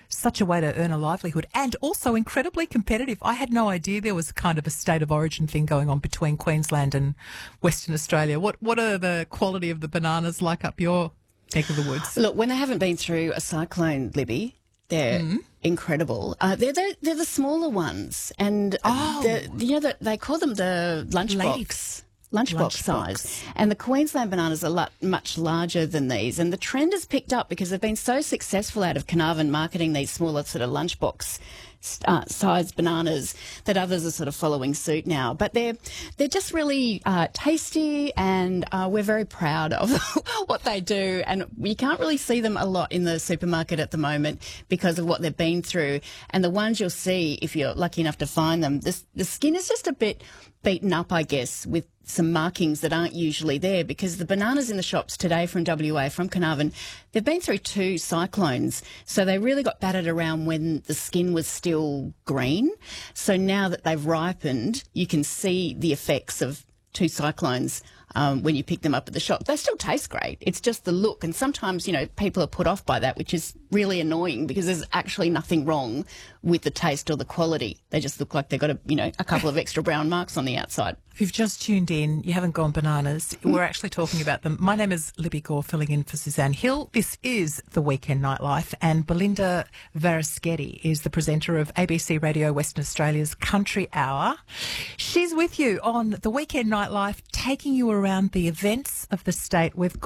such a way to earn a livelihood and also incredibly competitive. I had no idea there was kind of a state of origin thing going on between Queensland and Western Australia. What are the quality of the bananas like up your neck of the woods? Look, when they haven't been through a cyclone, Libby, they're incredible. They're the smaller ones, and they call them the lunchbox size. And the Queensland bananas are much larger than these. And the trend has picked up because they've been so successful out of Carnarvon marketing these smaller sort of lunchbox size bananas that others are sort of following suit now. But they're just really tasty, and we're very proud of what they do. And you can't really see them a lot in the supermarket at the moment because of what they've been through. And the ones you'll see, if you're lucky enough to find them, the skin is just a bit beaten up, I guess, with some markings that aren't usually there, because the bananas in the shops today from WA, from Carnarvon, they've been through 2 cyclones. So they really got battered around when the skin was still green. So now that they've ripened, you can see the effects of 2 cyclones when you pick them up at the shop. They still taste great. It's just the look. And sometimes, people are put off by that, which is really annoying because there's actually nothing wrong with the taste or the quality. They just look like they've got a couple of extra brown marks on the outside. If you've just tuned in, you haven't gone bananas. We're actually talking about them. My name is Libby Gore, filling in for Suzanne Hill. This is The Weekend Nightlife, and Belinda Varaschetti is the presenter of ABC Radio Western Australia's Country Hour. She's with you on The Weekend Nightlife, taking you around the events of the state. We've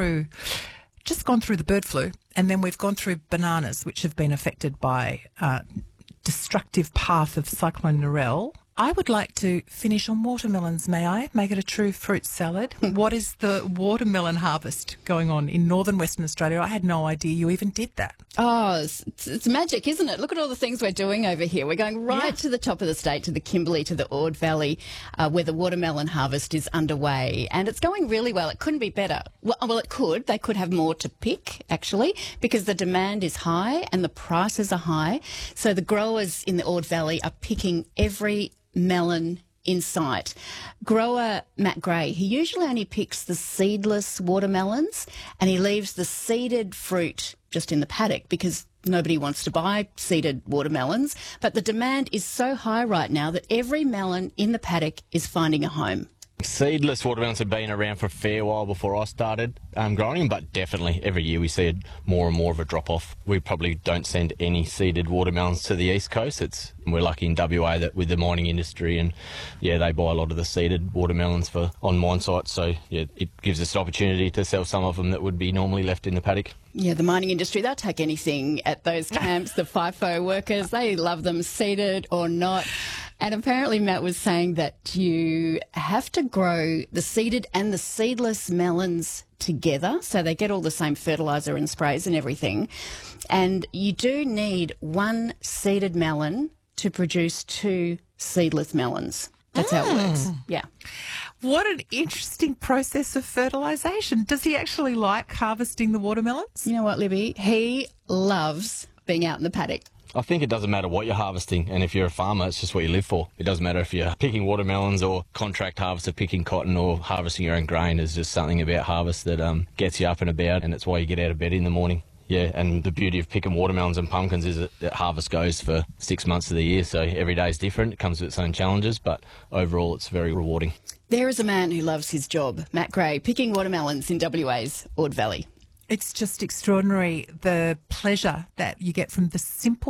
just gone through the bird flu, and then we've gone through bananas, which have been affected by destructive path of Cyclone Narelle. I would like to finish on watermelons, may I? Make it a true fruit salad. What is the watermelon harvest going on in northern Western Australia? I had no idea you even did that. Oh, it's magic, isn't it? Look at all the things we're doing over here. We're going right to the top of the state, to the Kimberley, to the Ord Valley, where the watermelon harvest is underway. And it's going really well. It couldn't be better. Well, it could. They could have more to pick, actually, because the demand is high and the prices are high. So the growers in the Ord Valley are picking every melon in sight. Grower Matt Gray, he usually only picks the seedless watermelons, and he leaves the seeded fruit just in the paddock because nobody wants to buy seeded watermelons. But the demand is so high right now that every melon in the paddock is finding a home. Seedless watermelons have been around for a fair while before I started growing them, but definitely every year we see more and more of a drop-off. We probably don't send any seeded watermelons to the East Coast. We're lucky in WA that with the mining industry, and they buy a lot of the seeded watermelons on mine sites, so it gives us an opportunity to sell some of them that would be normally left in the paddock. Yeah, the mining industry, they'll take anything at those camps. The FIFO workers, they love them, seeded or not. And apparently Matt was saying that you have to grow the seeded and the seedless melons together, so they get all the same fertiliser and sprays and everything. And you do need 1 seeded melon to produce 2 seedless melons. That's how it works. Yeah. What an interesting process of fertilisation. Does he actually like harvesting the watermelons? You know what, Libby? He loves being out in the paddock. I think it doesn't matter what you're harvesting, and if you're a farmer, it's just what you live for. It doesn't matter if you're picking watermelons or contract harvester, picking cotton or harvesting your own grain. There's just something about harvest that gets you up and about, and it's why you get out of bed in the morning. Yeah, and the beauty of picking watermelons and pumpkins is that harvest goes for 6 months of the year, so every day is different. It comes with its own challenges, but overall it's very rewarding. There is a man who loves his job, Matt Gray, picking watermelons in WA's Ord Valley. It's just extraordinary, the pleasure that you get from the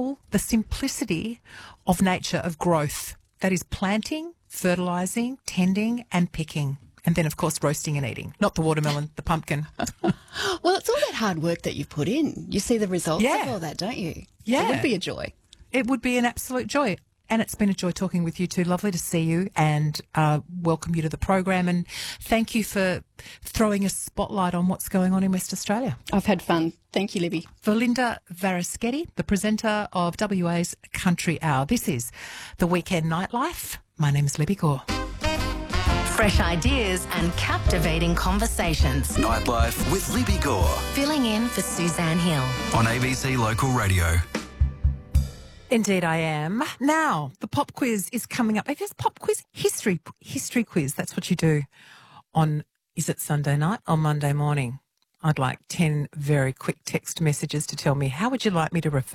simplicity of nature, of growth. That is planting, fertilising, tending and picking. And then, of course, roasting and eating. Not the watermelon, the pumpkin. Well, it's all that hard work that you've put in. You see the results of all that, don't you? Yeah. It would be a joy. It would be an absolute joy. And it's been a joy talking with you two. Lovely to see you and welcome you to the program. And thank you for throwing a spotlight on what's going on in West Australia. I've had fun. Thank you, Libby. Belinda Varaschetti, the presenter of WA's Country Hour. This is The Weekend Nightlife. My name is Libby Gore. Fresh ideas and captivating conversations. Nightlife with Libby Gore. Filling in for Suzanne Hill. On ABC Local Radio. Indeed I am. Now, the pop quiz is coming up. It's pop quiz, history quiz. That's what you do on, is it Sunday night or Monday morning? I'd like 10 very quick text messages to tell me, how would you like me to refer